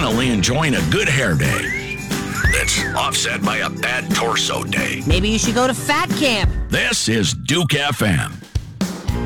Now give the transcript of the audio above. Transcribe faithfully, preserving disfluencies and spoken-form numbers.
finally enjoying a good hair day that's offset by a bad torso day. Maybe you should go to fat camp. This is Duke F M.